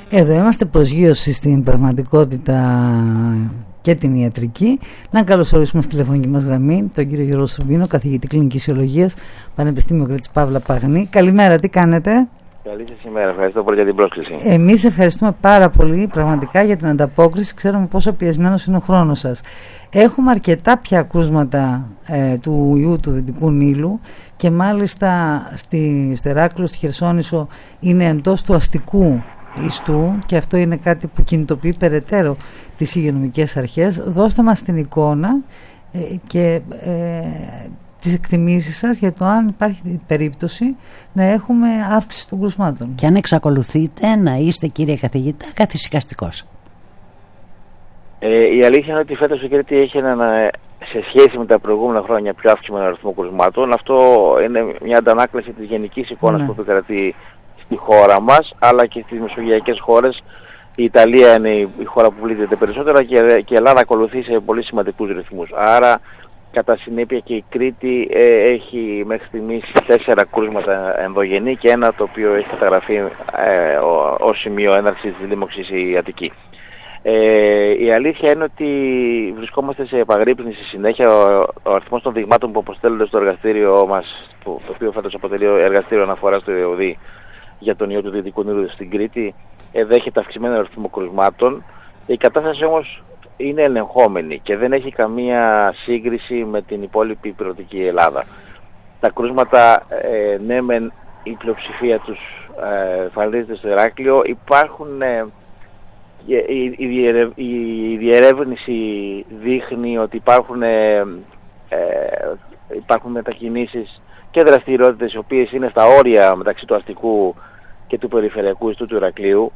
Εδώ είμαστε προσγείωση στην πραγματικότητα και την ιατρική. Να καλωσορίσουμε στη τηλεφωνική μας γραμμή τον κύριο Γιώργο Σουρβίνο, καθηγητή κλινικής ιολογίας, Πανεπιστήμιο Κρήτης Παύλα Παγνή. Καλημέρα, τι κάνετε? Καλή σας ημέρα, ευχαριστώ πολύ για την πρόσκληση. Εμείς ευχαριστούμε πάρα πολύ πραγματικά για την ανταπόκριση. Ξέρουμε πόσο πιεσμένος είναι ο χρόνος σας. Έχουμε αρκετά πια κρούσματα του ιού του Δυτικού Νείλου και μάλιστα στο Ηράκλειο, στη Χερσόνησο είναι εντός του αστικού ιστού και αυτό είναι κάτι που κινητοποιεί περαιτέρω τις υγειονομικές αρχές. Δώστε μας την εικόνα και τις εκτιμήσεις σας για το αν υπάρχει περίπτωση να έχουμε αύξηση των κρουσμάτων. Και αν εξακολουθείτε να είστε, κύριε καθηγητά, καθησυχαστικός. Η αλήθεια είναι ότι φέτος η Κρήτη έχει σε σχέση με τα προηγούμενα χρόνια πιο αυξημένο αριθμό κρουσμάτων. Αυτό είναι μια αντανάκλαση της γενικής εικόνας που επικρατεί στη χώρα μας, αλλά και στις μεσογειακές χώρες. Η Ιταλία είναι η χώρα που πλήττεται περισσότερα και η Ελλάδα ακολουθεί σε πολύ σημαντικούς ρυθμούς. Άρα, κατά συνέπεια και η Κρήτη έχει μέχρι στιγμής 4 κρούσματα ενδογενή και ένα το οποίο έχει καταγραφεί ως σημείο έναρξης της λίμωξης η Αττική. Η αλήθεια είναι ότι βρισκόμαστε σε επαγρύπνηση συνέχεια. Ο αριθμός των δειγμάτων που αποστέλλονται στο εργαστήριό μας, το οποίο φέτος αποτελεί εργαστήριο αναφοράς του ΕΟΔΗ για τον ιό του Δυτικού Νείλου στην Κρήτη, δέχεται αυξημένο αριθμό κρουσμάτων. Η κατάσταση όμως είναι ελεγχόμενη και δεν έχει καμία σύγκριση με την υπόλοιπη υπηρετική Ελλάδα. Τα κρούσματα, ναι μεν η πλειοψηφία τους εμφανίζεται στο Ηράκλειο, υπάρχουν... Η διερεύνηση δείχνει ότι υπάρχουν μετακινήσεις και δραστηριότητες οι οποίες είναι στα όρια μεταξύ του αστικού και του περιφερειακού ιστού του Ηρακλείου.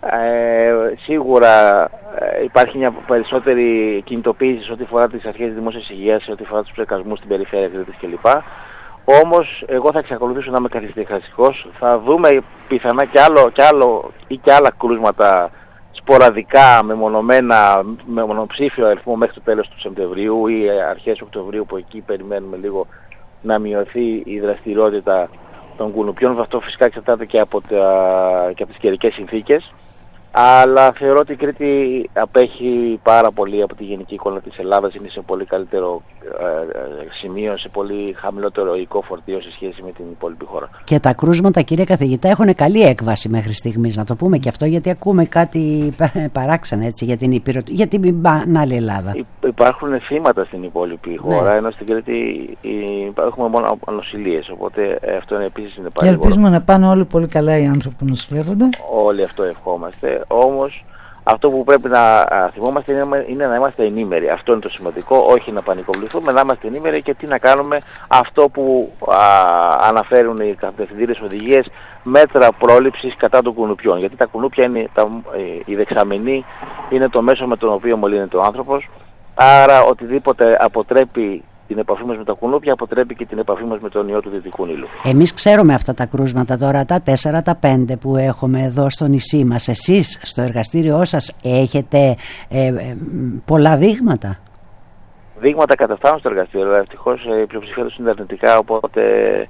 Σίγουρα υπάρχει μια περισσότερη κινητοποίηση σε ό,τι φορά τις αρχές δημόσιας υγείας, σε ό,τι φορά τους ψεκασμούς στην περιφέρεια Κρήτης κλπ. Όμως εγώ θα εξακολουθήσω να είμαι καθησυχαστικός. Θα δούμε πιθανά και άλλα κρούσματα σποραδικά, μεμονωμένα, με μονοψήφιο αριθμό μέχρι το τέλος του Σεπτεμβρίου ή αρχές Οκτωβρίου, που εκεί περιμένουμε λίγο να μειωθεί η δραστηριότητα των κουνουπιών. Αυτό φυσικά εξαρτάται και από τις καιρικές συνθήκες. Αλλά θεωρώ ότι η Κρήτη απέχει πάρα πολύ από τη γενική εικόνα της Ελλάδας. Είναι σε πολύ καλύτερο σημείο, σε πολύ χαμηλότερο οικό φορτίο σε σχέση με την υπόλοιπη χώρα. Και τα κρούσματα, κύριε καθηγητά, έχουν καλή έκβαση μέχρι στιγμής. Να το πούμε και αυτό, γιατί ακούμε κάτι παράξενα έτσι, για την άλλη Ελλάδα. Υπάρχουν θύματα στην υπόλοιπη χώρα, ενώ στην Κρήτη έχουμε μόνο νοσηλίες. Οπότε αυτό είναι επίσης πάρα πολύ. Και ελπίζουμε να πάνε όλοι πολύ καλά οι άνθρωποι που νοσηλεύονται. Όλοι αυτό ευχόμαστε. Όμως αυτό που πρέπει να θυμόμαστε είναι να είμαστε ενήμεροι. Αυτό είναι το σημαντικό, όχι να πανικοβληθούμε, να είμαστε ενήμεροι και τι να κάνουμε, αυτό που αναφέρουν οι κατευθυντήριες οδηγίες, μέτρα πρόληψης κατά των κουνουπιών. Γιατί τα κουνούπια είναι η δεξαμενή, είναι το μέσο με τον οποίο μολύνεται ο άνθρωπος. Άρα οτιδήποτε αποτρέπει την επαφή μας με τα κουνούπια αποτρέπει και την επαφή μας με τον ιό του Δυτικού Νείλου. Εμείς ξέρουμε αυτά τα κρούσματα τώρα, τα 4, τα 5 που έχουμε εδώ στο νησί μας. Εσείς στο εργαστήριό σας έχετε πολλά δείγματα? Δείγματα καταφτάνουν στο εργαστήριο. Ευτυχώς η πλειοψηφία τους είναι αρνητικά, οπότε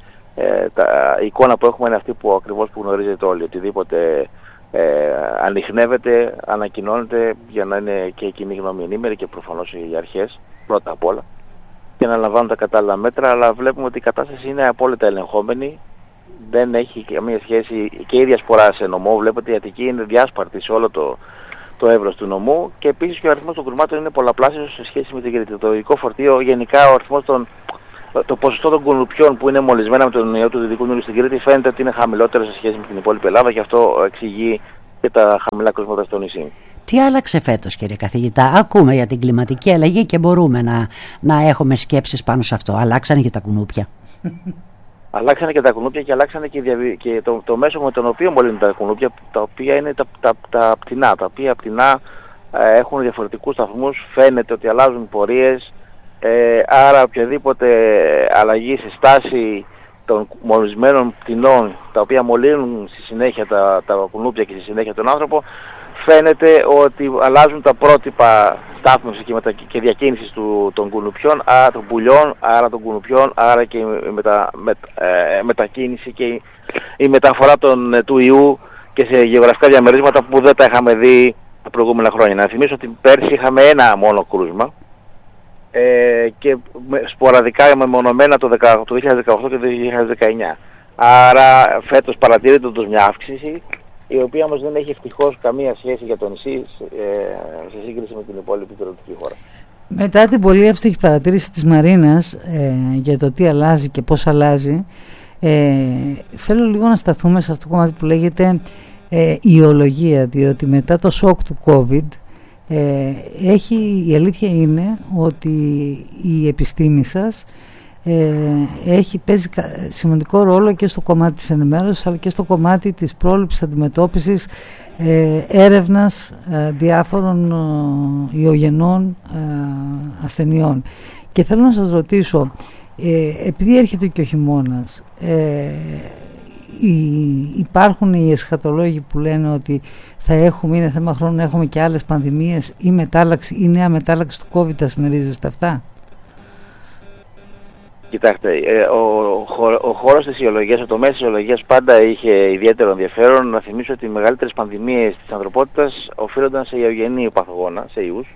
η εικόνα που έχουμε είναι αυτή που ακριβώς που γνωρίζετε όλοι. Οτιδήποτε ανιχνεύεται, ανακοινώνεται για να είναι και η κοινή γνώμη ενήμερη και προφανώς οι αρχές πρώτα απ' όλα, και να λαμβάνουν τα κατάλληλα μέτρα, αλλά βλέπουμε ότι η κατάσταση είναι απόλυτα ελεγχόμενη. Δεν έχει καμία σχέση και η ίδια σπορά σε νομό. Βλέπετε η Αττική είναι διάσπαρτη σε όλο το εύρος του νομού και επίσης και ο αριθμός των κρουσμάτων είναι πολλαπλάσιος σε σχέση με την Κρήτη. Το οικό φορτίο, γενικά ο αριθμός το ποσοστό των κουνουπιών που είναι μολυσμένα με τον ιό του Δυτικού Νείλου στην Κρήτη φαίνεται ότι είναι χαμηλότερο σε σχέση με την υπόλοιπη Ελλάδα και αυτό εξηγεί και τα χαμηλά κρούσματα στο νησί. Τι άλλαξε φέτος, κύριε καθηγητά? Ακούμε για την κλιματική αλλαγή και μπορούμε να έχουμε σκέψεις πάνω σε αυτό. Αλλάξανε και τα κουνούπια. Αλλάξανε και τα κουνούπια και αλλάξανε και το μέσο με τον οποίο μολύνουν τα κουνούπια, τα οποία είναι τα πτηνά. Τα οποία πτηνά έχουν διαφορετικούς σταθμούς, φαίνεται ότι αλλάζουν πορείες, άρα οποιαδήποτε αλλαγή σε στάση των μολυσμένων πτηνών, τα οποία μολύνουν στη συνέχεια τα κουνούπια και στη συνέχεια τον άνθρωπο, φαίνεται ότι αλλάζουν τα πρότυπα στάθμευσης και διακίνησης των κουνουπιών, άρα των πουλιών, άρα των κουνουπιών, άρα και η μετακίνηση και η μεταφορά του ιού και σε γεωγραφικά διαμερίσματα που δεν τα είχαμε δει τα προηγούμενα χρόνια. Να θυμίσω ότι πέρσι είχαμε ένα μόνο κρούσμα και σποραδικά μεμονωμένα το 2018 και το 2019. Άρα φέτος παρατηρείται όντως μια αύξηση, η οποία όμως δεν έχει ευτυχώς καμία σχέση για το νησί σε σύγκριση με την υπόλοιπη υπηρετική χώρα. Μετά την πολύ εύστοχη παρατήρηση της Μαρίνας για το τι αλλάζει και πώς αλλάζει, θέλω λίγο να σταθούμε σε αυτό το κομμάτι που λέγεται ιολογία, διότι μετά το σοκ του COVID η αλήθεια είναι ότι η επιστήμη σας παίζει σημαντικό ρόλο και στο κομμάτι της ενημέρωσης, αλλά και στο κομμάτι της πρόληψης, αντιμετώπισης, έρευνας διάφορων ιογενών ασθενειών. Και θέλω να σας ρωτήσω, επειδή έρχεται και ο χειμώνας, υπάρχουν οι εσχατολόγοι που λένε ότι θα έχουμε, είναι θέμα χρόνου να έχουμε και άλλες πανδημίες ή μετάλλαξη ή νέα μετάλλαξη του COVID, τα συμμερίζεστε αυτά? Κοιτάξτε, ο χώρος της ιολογίας, ο τομέας της ιολογίας πάντα είχε ιδιαίτερο ενδιαφέρον. Να θυμίσω ότι οι μεγαλύτερες πανδημίες της ανθρωπότητας οφείλονταν σε ιογενή παθογόνα, σε ιούς.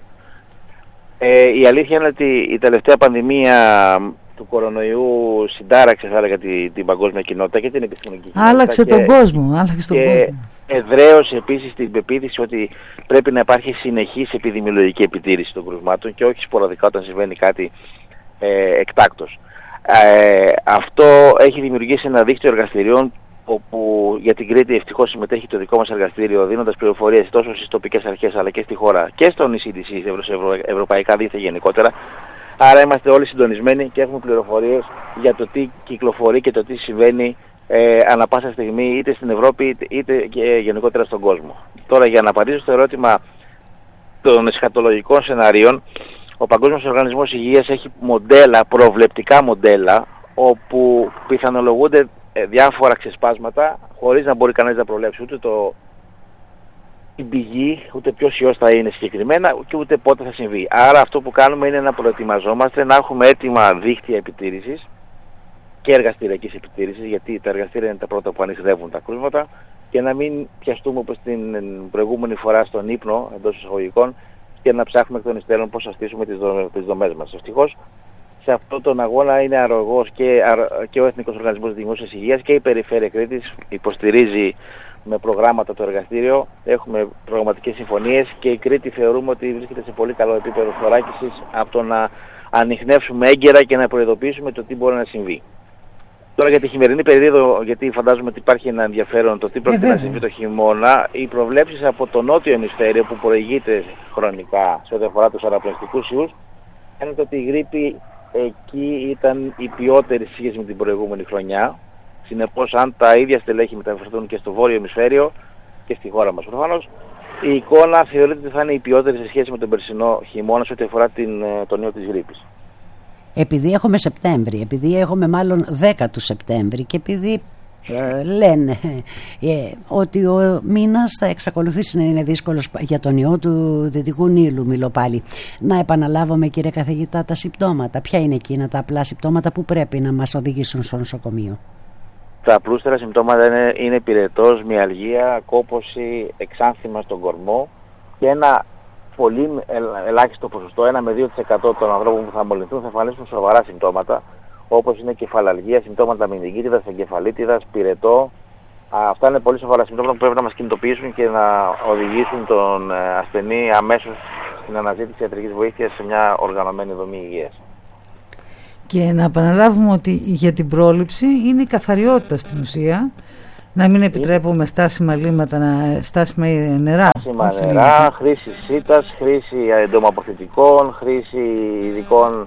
Η αλήθεια είναι ότι η τελευταία πανδημία του κορονοϊού συντάραξε, θα έλεγα, την παγκόσμια κοινότητα και την επιστημονική κοινότητα. Άλλαξε τον κόσμο. Και εδραίωσε επίσης την πεποίθηση ότι πρέπει να υπάρχει συνεχής επιδημιολογική επιτήρηση των κρουσμάτων και όχι σποραδικά όταν συμβαίνει κάτι εκτάκτος. Αυτό έχει δημιουργήσει ένα δίκτυο εργαστηριών όπου για την Κρήτη ευτυχώς συμμετέχει το δικό μας εργαστήριο, δίνοντας πληροφορίες τόσο στις τοπικές αρχές αλλά και στη χώρα και στο νησί της ευρωπαϊκά δίκτυα γενικότερα. Άρα είμαστε όλοι συντονισμένοι και έχουμε πληροφορίες για το τι κυκλοφορεί και το τι συμβαίνει ανά πάσα στιγμή είτε στην Ευρώπη είτε και γενικότερα στον κόσμο. Τώρα, για να απαντήσω στο ερώτημα των εσχατολογικών σενάριων, ο Παγκόσμιος Οργανισμός Υγείας έχει προβλεπτικά μοντέλα, όπου πιθανολογούνται διάφορα ξεσπάσματα, χωρίς να μπορεί κανείς να προβλέψει ούτε την πηγή, ούτε ποιος ιός θα είναι συγκεκριμένα και ούτε πότε θα συμβεί. Άρα αυτό που κάνουμε είναι να προετοιμαζόμαστε, να έχουμε έτοιμα δίκτυα επιτήρησης και εργαστηριακής επιτήρησης, γιατί τα εργαστήρια είναι τα πρώτα που ανοιχνεύουν τα κρούσματα, και να μην πιαστούμε όπως την προηγούμενη φορά στον ύπνο, εντός εισαγωγικών, και να ψάχνουμε εκ των υστέρων πώς θα στήσουμε τις δομές μας. Ευτυχώς σε αυτόν τον αγώνα είναι αρρωγός και ο Εθνικός Οργανισμός Δημόσιας Υγείας και η Περιφέρεια Κρήτης υποστηρίζει με προγράμματα το εργαστήριο. Έχουμε προγραμματικές συμφωνίες και η Κρήτη θεωρούμε ότι βρίσκεται σε πολύ καλό επίπεδο θωράκισης από το να ανιχνεύσουμε έγκαιρα και να προειδοποιήσουμε το τι μπορεί να συμβεί. Τώρα για τη χειμερινή περίοδο, γιατί φαντάζομαι ότι υπάρχει ένα ενδιαφέρον το τι πρόκειται να συμβεί το χειμώνα, οι προβλέψεις από το νότιο ημισφαίριο που προηγείται χρονικά σε ό,τι αφορά τους αναπνευστικούς ιούς, φαίνεται ότι η γρίπη εκεί ήταν η ποιότερη σχέση με την προηγούμενη χρονιά. Συνεπώς, αν τα ίδια στελέχη μεταφερθούν και στο βόρειο ημισφαίριο και στη χώρα μας προφανώς, η εικόνα θεωρείται ότι θα είναι η ποιότερη σε σχέση με τον περσινό χειμώνα σε ό,τι αφορά τον ιό της γρίπης. Επειδή έχουμε Σεπτέμβρη, επειδή έχουμε μάλλον 10 του Σεπτέμβρη και επειδή λένε ότι ο μήνας θα εξακολουθήσει να είναι δύσκολος για τον ιό του Δυτικού Νείλου, μιλώ πάλι. Να επαναλάβουμε, κύριε καθηγητά, τα συμπτώματα. Ποια είναι εκείνα τα απλά συμπτώματα που πρέπει να μας οδηγήσουν στο νοσοκομείο? Τα απλούστερα συμπτώματα είναι πυρετός, μυαλγία, κόπωση, εξάνθημα στον κορμό και ένα πολύ ελάχιστο ποσοστό, 1 με 2% των ανθρώπων που θα μολυνθούν θα εμφανίσουν σοβαρά συμπτώματα, όπως είναι κεφαλαλγία, συμπτώματα μηνυγκίτιδας, εγκεφαλίτιδας, πυρετό. Αυτά είναι πολύ σοβαρά συμπτώματα που πρέπει να μας κινητοποιήσουν και να οδηγήσουν τον ασθενή αμέσως στην αναζήτηση ιατρικής βοήθειας σε μια οργανωμένη δομή υγείας. Και να επαναλάβουμε ότι για την πρόληψη είναι η καθαριότητα στην ουσία. Να μην επιτρέπουμε στάσιμα λίμματα, στάσιμα νερά. Στάσιμα νερά, χρήση σίτας, χρήση εντομαποθητικών, χρήση ειδικών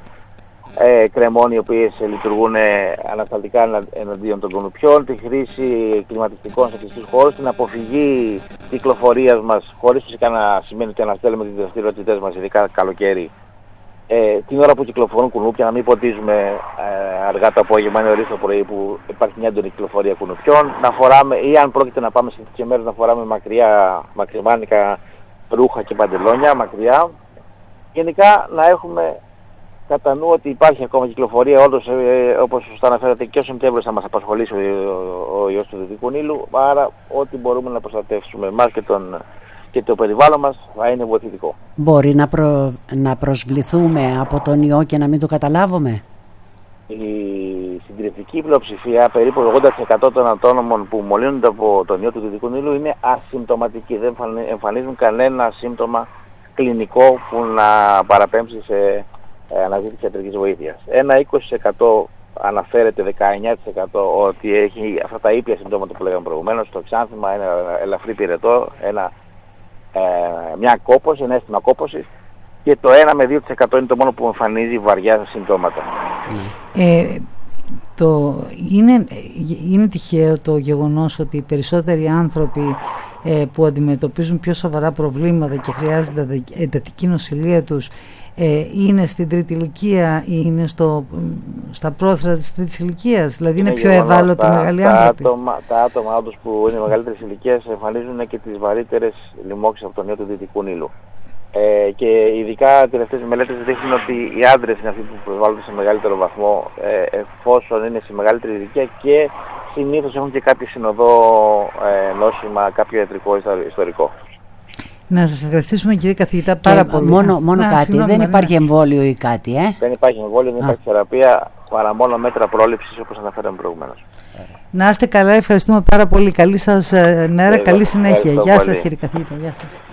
κρεμών οι οποίες λειτουργούν ανασταλτικά εναντίον των κουνουπιών, τη χρήση κλιματιστικών σε κλειστούς χώρους, την αποφυγή κυκλοφορίας μας, χωρίς φυσικά να σημαίνει ότι αναστέλουμε τις δραστηριότητες μας, ειδικά καλοκαίρι, την ώρα που κυκλοφορούν κουνούπια, να μην ποτίζουμε αργά το απόγευμα ή νωρίς το πρωί που υπάρχει μια έντονη κυκλοφορία κουνουπιών, να φοράμε, ή αν πρόκειται να πάμε σε τέτοιες μέρες, να φοράμε μακριμάνικα ρούχα και παντελόνια μακριά. Γενικά να έχουμε κατά νου ότι υπάρχει ακόμα κυκλοφορία, όντως όπως σωστά αναφέρατε, και ο Σεπτέμβριος θα μας απασχολήσει ο ιός του Δυτικού Νείλου, άρα ό,τι μπορούμε να προστατεύσουμε εμάς και το περιβάλλον μας θα είναι βοηθητικό. Μπορεί να προσβληθούμε από τον ιό και να μην το καταλάβουμε? Η συντριπτική πλειοψηφία, περίπου 80% των ατόμων που μολύνονται από τον ιό του Δυτικού Νείλου είναι ασυμπτωματικοί, δεν εμφανίζουν κανένα σύμπτωμα κλινικό που να παραπέμψει σε αναζήτηση ιατρικής βοήθειας. Ένα 20% αναφέρεται, 19% ότι έχει αυτά τα ήπια συμπτώματα που λέγαμε προηγουμένως, το εξάνθημα, ένα ελαφρύ πυρετό, μια κόπωση, ένα αίσθημα κόπωσης, και το 1 με 2% είναι το μόνο που εμφανίζει βαριά συμπτώματα. Είναι τυχαίο το γεγονός ότι οι περισσότεροι άνθρωποι που αντιμετωπίζουν πιο σοβαρά προβλήματα και χρειάζεται εντατική νοσηλεία τους είναι στην τρίτη ηλικία ή είναι στα πρόθυρα της τρίτης ηλικίας, δηλαδή είναι πιο ευάλωτοι μεγάλοι άνθρωποι? Τα άτομα όντως που είναι μεγαλύτερης ηλικίας εμφανίζουν και τις βαρύτερες λοιμώξεις από τον ιό του Δυτικού Νείλου. Και ειδικά οι τελευταίες μελέτες δείχνουν ότι οι άντρες είναι αυτοί που ευάλωται σε μεγαλύτερο βαθμό, εφόσον είναι σε μεγαλύτερη ηλικία και συνήθως έχουν και κάποιο συνοδό νόσημα, κάποιο ιατρικό ιστορικό. Να σας ευχαριστήσουμε, κύριε καθηγητά, πάρα πολύ. Μόνο κάτι, δεν υπάρχει εμβόλιο ή κάτι? Δεν υπάρχει εμβόλιο, δεν υπάρχει θεραπεία, παρά μόνο μέτρα πρόληψης, όπως αναφέραμε προηγουμένως. Να είστε καλά, ευχαριστούμε πάρα πολύ. Καλή σας μέρα, καλή συνέχεια. Γεια σας, κύριε καθηγητά. Γεια σας.